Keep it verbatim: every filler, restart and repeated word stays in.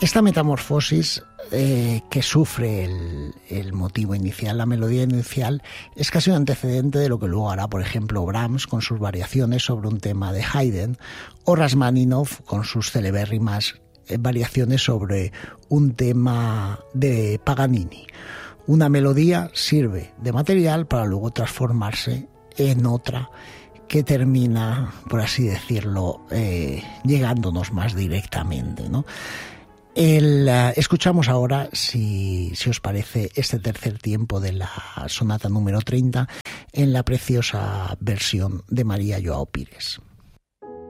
Esta metamorfosis eh, que sufre el, el motivo inicial, la melodía inicial, es casi un antecedente de lo que luego hará, por ejemplo, Brahms con sus variaciones sobre un tema de Haydn, o Rachmaninoff con sus celebérrimas eh, variaciones sobre un tema de Paganini. Una melodía sirve de material para luego transformarse en otra que termina, por así decirlo, eh, llegándonos más directamente, ¿no? El, uh, escuchamos ahora, si, si os parece, este tercer tiempo de la sonata número treinta en la preciosa versión de María Joao Pires.